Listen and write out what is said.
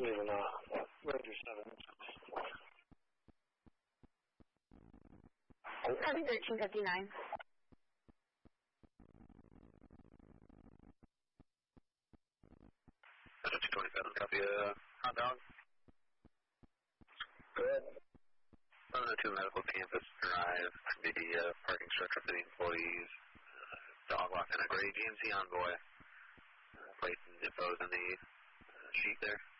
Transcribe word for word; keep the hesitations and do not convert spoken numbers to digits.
Even, uh, Ranger seven. Copy thirteen fifty-nine. two twenty-seven, copy a hot dog. Good. one oh two Medical Campus Drive, the uh, parking structure for the employees. Uh, dog walk and a gray G M C Envoy. Uh, placing infos in the uh, sheet there.